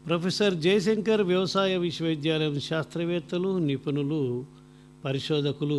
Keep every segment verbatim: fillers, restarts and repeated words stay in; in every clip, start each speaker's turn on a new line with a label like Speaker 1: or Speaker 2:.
Speaker 1: Professor Jayashankar వ్యవసాయ విశ్వవిద్యాలయం శాస్త్రవేత్తలు, నిపుణులు, పరిశోధకులు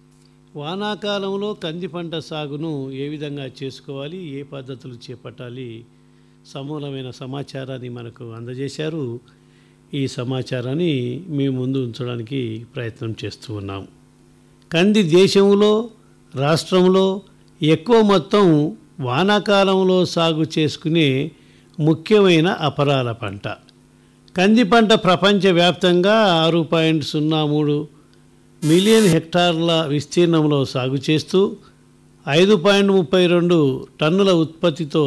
Speaker 1: వానాకాలంలో కంది పంట సాగును ఏ విధంగా చేసుకోవాలి, ఏ పద్ధతులు చేపట్టాలి, సమూలమైన సమాచారాన్ని మనకు అందజేశారు. ఈ సమాచారాన్ని మీ ముందు ఉంచడానికి ప్రయత్నం చేస్తూ ఉన్నాం. కంది దేశంలో, రాష్ట్రంలో ఎక్కువ మొత్తం వానాకాలంలో సాగు చేసుకునే ముఖ్యమైన అపరాల పంట. కంది పంట ప్రపంచవ్యాప్తంగా ఆరు పాయింట్ సున్నా మూడు మిలియన్ హెక్టార్ల విస్తీర్ణంలో సాగు చేస్తూ ఐదు పాయింట్ ముప్పై రెండు టన్నుల ఉత్పత్తితో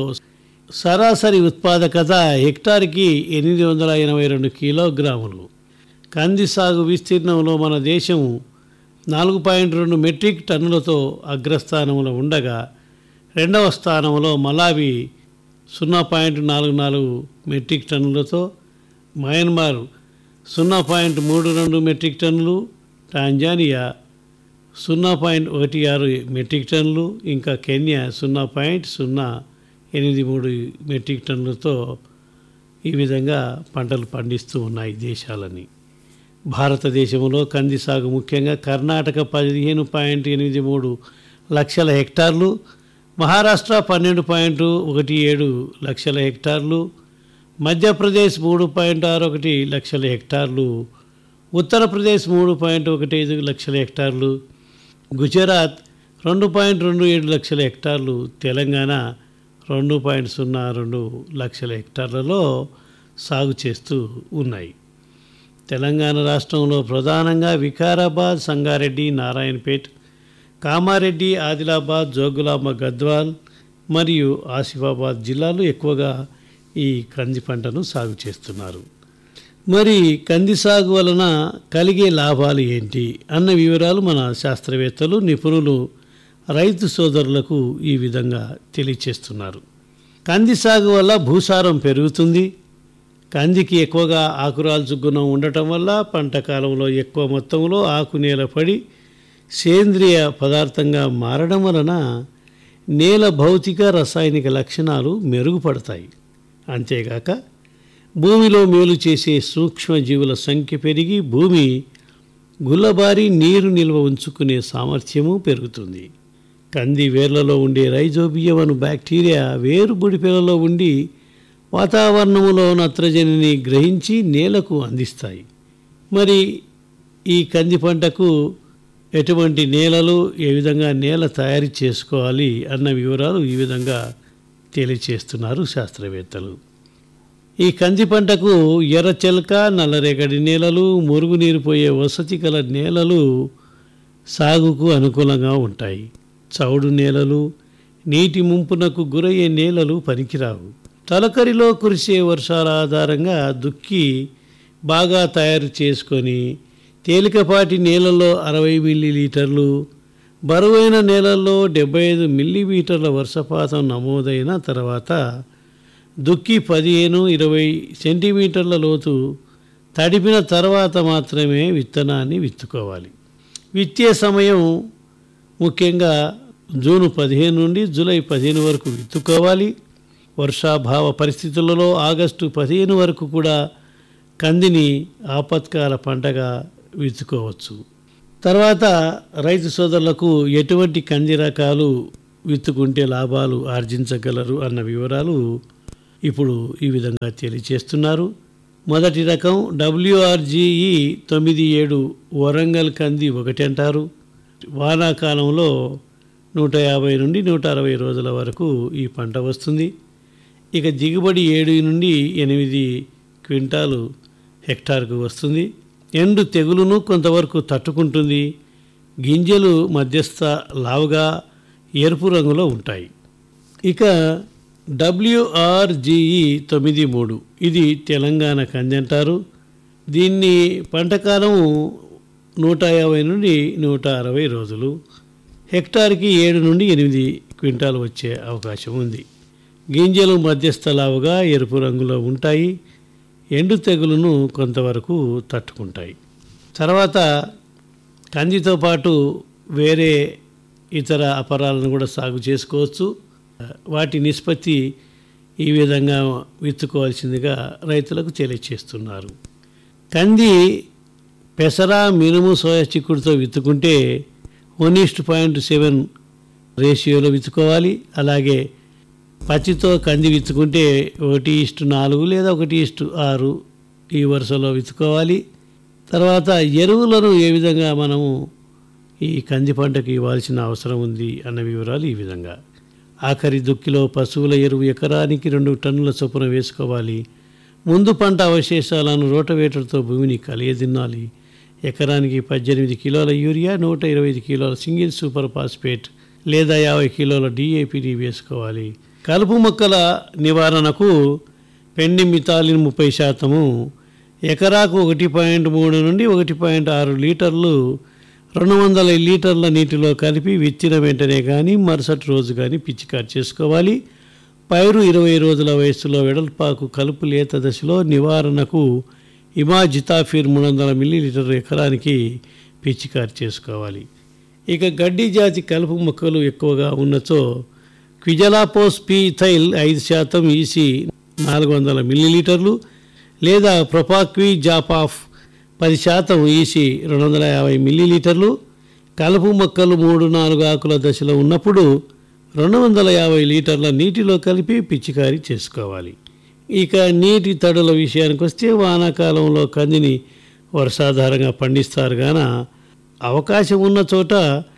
Speaker 1: సరాసరి ఉత్పాదకత హెక్టార్కి ఎనిమిది వందల ఎనభై రెండు కిలోగ్రాములు. కంది సాగు విస్తీర్ణంలో మన దేశం నాలుగు పాయింట్ రెండు మెట్రిక్ టన్నులతో అగ్రస్థానంలో ఉండగా రెండవ స్థానంలో మలావి సున్నా పాయింట్ నాలుగు నాలుగు మెట్రిక్ టన్నులతో, మయన్మార్ సున్నా పాయింట్ మూడు రెండు మెట్రిక్ టన్నులు, టాంజానియా సున్నా పాయింట్ ఒకటి ఆరు మెట్రిక్ టన్నులు, ఇంకా కెన్యా సున్నా పాయింట్ సున్నా ఎనిమిది మూడు మెట్రిక్ టన్నులతో ఈ విధంగా పంటలు పండిస్తూ ఉన్నాయి దేశాలని. భారతదేశంలో కంది సాగు ముఖ్యంగా కర్ణాటక పదిహేను పాయింట్ ఎనిమిది మూడు లక్షల హెక్టార్లు, మహారాష్ట్ర పన్నెండు పాయింట్ ఒకటి ఏడు లక్షల హెక్టార్లు, మధ్యప్రదేశ్ మూడు పాయింట్ ఆరు ఒకటి లక్షల హెక్టార్లు, ఉత్తరప్రదేశ్ మూడు పాయింట్ ఒకటి ఐదు లక్షల హెక్టార్లు, గుజరాత్ రెండు పాయింట్ రెండు ఏడు లక్షల హెక్టార్లు, తెలంగాణ రెండు పాయింట్ సున్నా రెండు లక్షల హెక్టార్లలో సాగు చేస్తూ ఉన్నాయి. తెలంగాణ రాష్ట్రంలో ప్రధానంగా వికారాబాద్, సంగారెడ్డి, నారాయణపేట్, కామారెడ్డి, ఆదిలాబాద్, జోగులాంబ, గద్వాల్ మరియు ఆసిఫాబాద్ జిల్లాలు ఎక్కువగా ఈ కంది పంటను సాగు చేస్తున్నారు. మరి కంది సాగు వలన కలిగే లాభాలు ఏంటి అన్న వివరాలు మన శాస్త్రవేత్తలు, నిపుణులు రైతు సోదరులకు ఈ విధంగా తెలియచేస్తున్నారు. కంది సాగు వల్ల భూసారం పెరుగుతుంది. కందికి ఎక్కువగా ఆకురాల్చు గుణం ఉండటం వల్ల పంట కాలంలో ఎక్కువ మొత్తంలో ఆకు నేల పడి సేంద్రియ పదార్థంగా మారడం వలన నేల భౌతిక రసాయనిక లక్షణాలు మెరుగుపడతాయి. అంతేగాక భూమిలో మేలు చేసే సూక్ష్మజీవుల సంఖ్య పెరిగి భూమి గుల్లబారి నీరు నిల్వ ఉంచుకునే సామర్థ్యము పెరుగుతుంది. కంది వేర్లలో ఉండే రైజోబియం అను బ్యాక్టీరియా వేరు బుడిపెలలో ఉండి వాతావరణంలో నత్రజనిని గ్రహించి నేలకు అందిస్తాయి. మరి ఈ కంది పంటకు ఎటువంటి నేలలు, ఏ విధంగా నేల తయారు చేసుకోవాలి అన్న వివరాలు ఈ విధంగా తెలియచేస్తున్నారు శాస్త్రవేత్తలు. ఈ కంది పంటకు ఎర్రచెలక, నల్లరేగడి నేలలు, మురుగునీరు పోయే వసతి గల నేలలు సాగుకు అనుకూలంగా ఉంటాయి. చౌడు నేలలు, నీటి ముంపునకు గురయ్యే నేలలు పనికిరావు. తొలకరిలో కురిసే వర్షాల ఆధారంగా దుక్కి బాగా తయారు చేసుకొని తేలికపాటి నేలల్లో అరవై మిల్లీలీటర్లు, బరువైన నేలల్లో డెబ్బై ఐదు మిల్లీమీటర్ల వర్షపాతం నమోదైన తర్వాత దుక్కి పదిహేను ఇరవై సెంటీమీటర్ల లోతు తడిపిన తర్వాత మాత్రమే విత్తనాన్ని విత్తుకోవాలి. విత్తే సమయం ముఖ్యంగా జూన్ పదిహేను నుండి జూలై పదిహేను వరకు విత్తుకోవాలి. వర్షాభావ పరిస్థితులలో ఆగస్టు పదిహేను వరకు కూడా కందిని ఆపత్కాల పంటగా విత్తుకోవచ్చు. తర్వాత రైతు సోదరులకు ఎటువంటి కంది రకాలు విత్తుకుంటే లాభాలు ఆర్జించగలరు అన్న వివరాలు ఇప్పుడు ఈ విధంగా తెలియచేస్తున్నారు. మొదటి రకం డబ్ల్యూఆర్జీఈ తొమ్మిది ఏడు వరంగల్ కంది ఒకటి అంటారు. వానాకాలంలో నూట యాభై నుండి నూట అరవై రోజుల వరకు ఈ పంట వస్తుంది. ఇక దిగుబడి ఏడు నుండి ఎనిమిది క్వింటాలు హెక్టార్కు వస్తుంది. ఎండు తెగులును కొంతవరకు తట్టుకుంటుంది. గింజలు మధ్యస్థ లావుగా ఎరుపు రంగులో ఉంటాయి. ఇక డబ్ల్యూఆర్జీఈ తొమ్మిది మూడు ఇది తెలంగాణ కంది అంటారు. దీన్ని పంటకాలం నూట యాభై నుండి నూట అరవై రోజులు, హెక్టార్కి ఏడు నుండి ఎనిమిది క్వింటాలు వచ్చే అవకాశం ఉంది. గింజలు మధ్యస్థ లావుగా ఎరుపు రంగులో ఉంటాయి. ఎండు తెగులును కొంతవరకు తట్టుకుంటాయి. తర్వాత కందితో పాటు వేరే ఇతర అపరాలను కూడా సాగు చేసుకోవచ్చు. వాటి నిష్పత్తి ఈ విధంగా విత్తుకోవాల్సిందిగా రైతులకు తెలియచేస్తున్నారు. కంది, పెసర, మినుము, soya చిక్కుడుతో విత్తుకుంటే one is to point seven రేషియోలో విత్తుకోవాలి. అలాగే పచ్చితో కంది విత్తుకుంటే ఒకటి ఇష్టు నాలుగు లేదా ఒకటి ఇష్టు ఆరు ఈ వరుసలో విత్తుకోవాలి. తర్వాత ఎరువులను ఏ విధంగా మనము ఈ కంది పంటకు ఇవ్వాల్సిన అవసరం ఉంది అన్న వివరాలు ఈ విధంగా. ఆఖరి దుక్కిలో పశువుల ఎరువు ఎకరానికి రెండు టన్నుల చొప్పున వేసుకోవాలి. ముందు పంట అవశేషాలను రోటవేటర్తో భూమిని కలియదిన్నాలి. ఎకరానికి పద్దెనిమిది కిలోల యూరియా, నూట ఇరవై ఐదు కిలోల సింగిల్ సూపర్ ఫాస్ఫేట్ లేదా యాభై కిలోల డిఏపిని వేసుకోవాలి. కలుపు మొక్కల నివారణకు పెండిమిథాలిన్ ముప్పై శాతము ఎకరాకు ఒకటి పాయింట్ మూడు నుండి ఒకటి పాయింట్ ఆరు లీటర్లు రెండు వందల లీటర్ల నీటిలో కలిపి విత్తిన వెంటనే కానీ మరుసటి రోజు కానీ పిచికారి చేసుకోవాలి. పైరు ఇరవై రోజుల వయస్సులో వెడల్పాకు కలుపు లేత దశలో నివారణకు ఇమాజితాఫిర్ మూడు వందల మిల్లీలీటర్ ఎకరానికి పిచికారి చేసుకోవాలి. ఇక గడ్డి జాతి కలుపు మొక్కలు ఎక్కువగా ఉన్నచో క్విజలాపోస్ పీథైల్ ఐదు శాతం ఈసీ నాలుగు వందల మిల్లీలీటర్లు లేదా ప్రొపాక్వి జాపాఫ్ పది శాతం ఈసీ రెండు వందల యాభై మిల్లీలీటర్లు. కలుపు మొక్కలు మూడు నాలుగు ఆకుల దశలో ఉన్నప్పుడు రెండు వందల యాభై లీటర్ల నీటిలో కలిపి పిచికారీ చేసుకోవాలి. ఇక నీటి తడుల విషయానికి వస్తే వానాకాలంలో కందిని వర్షాధారంగా పండిస్తారు గాన అవకాశం ఉన్న చోట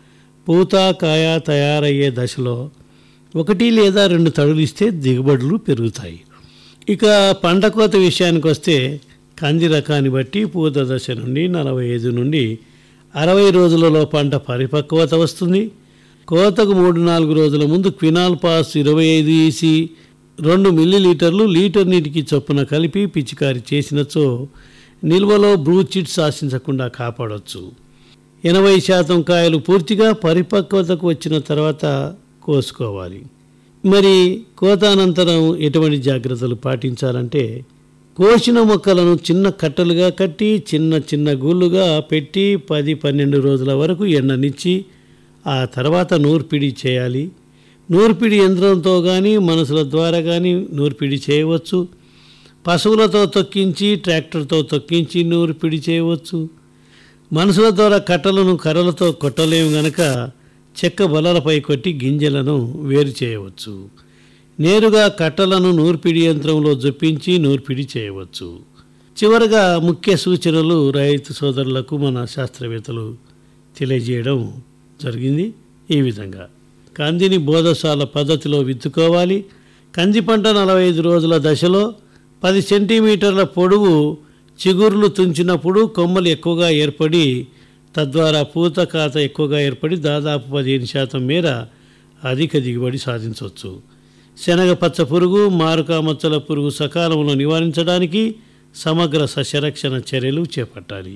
Speaker 1: పూత కాయ తయారయ్యే దశలో ఒకటి లేదా రెండు తడులు ఇస్తే దిగుబడులు పెరుగుతాయి. ఇక పంట కోత విషయానికి వస్తే కంది రకాన్ని బట్టి పూత దశ నుండి నలభై ఐదు నుండి అరవై రోజులలో పంట పరిపక్వత వస్తుంది. కోతకు మూడు నాలుగు రోజుల ముందు క్వినాల్ పాస్ ఇరవై ఐదు ఈసీ రెండు మిల్లీలీటర్లు లీటర్ నీటికి చొప్పున కలిపి పిచికారి చేసినచో నిల్వలో బ్రూచిట్స్ ఆశించకుండా కాపాడవచ్చు. ఎనభై శాతం కాయలు పూర్తిగా పరిపక్వతకు వచ్చిన తర్వాత కోసుకోవాలి. మరి కోత అనంతరం ఎటువంటి జాగ్రత్తలు పాటించాలంటే కోసిన మొక్కలను చిన్న కట్టలుగా కట్టి చిన్న చిన్న గూళ్ళుగా పెట్టి పది పన్నెండు రోజుల వరకు ఎండనిచ్చి ఆ తర్వాత నూర్పిడి చేయాలి. నూర్పిడి యంత్రంతో కానీ మనుషుల ద్వారా కానీ నూర్పిడి చేయవచ్చు. పశువులతో తొక్కించి ట్రాక్టర్తో తొక్కించి నూర్పిడి చేయవచ్చు. మనుషుల ద్వారా కట్టలను కర్రలతో కొట్టలేము గనక చెక్క బలలపై కొట్టి గింజలను వేరు చేయవచ్చు. నేరుగా కట్టలను నూర్పిడి యంత్రంలో జొప్పించి నూర్పిడి చేయవచ్చు. చివరగా ముఖ్య సూచనలు రైతు సోదరులకు మన శాస్త్రవేత్తలు తెలియజేయడం జరిగింది. ఈ విధంగా కందిని బోధశాల పద్ధతిలో విత్తుకోవాలి. కంది పంట నలభై ఐదు రోజుల దశలో పది సెంటీమీటర్ల పొడవు చిగుర్లు తుంచినప్పుడు కొమ్మలు ఎక్కువగా ఏర్పడి తద్వారా పూత కాత ఎక్కువగా ఏర్పడి దాదాపు పదిహేను శాతం మేర అధిక దిగుబడి సాధించవచ్చు. శనగ పచ్చ పురుగు, మారుకా మచ్చల పురుగు సకాలంలో నివారించడానికి సమగ్ర సస్యరక్షణ చర్యలు చేపట్టాలి.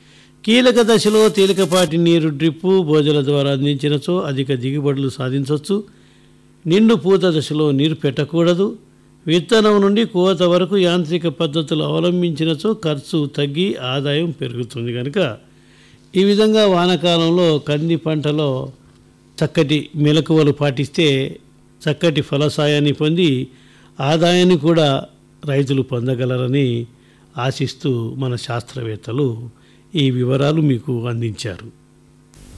Speaker 1: కీలక దశలో తేలికపాటి నీరు డ్రిప్పు బోజల ద్వారా అందించినచో అధిక దిగుబడులు సాధించవచ్చు. నిండు పూత దశలో నీరు పెట్టకూడదు. విత్తనం నుండి కోత వరకు యాంత్రిక పద్ధతులు అవలంబించినచో ఖర్చు తగ్గి ఆదాయం పెరుగుతుంది. కనుక ఈ విధంగా వానాకాలంలో కంది పంటలో చక్కటి మెలకువలు పాటిస్తే చక్కటి ఫలసాయాన్ని పొంది ఆదాయాన్ని కూడా రైతులు పొందగలరని ఆశిస్తూ మన శాస్త్రవేత్తలు ఈ వివరాలు మీకు అందించారు.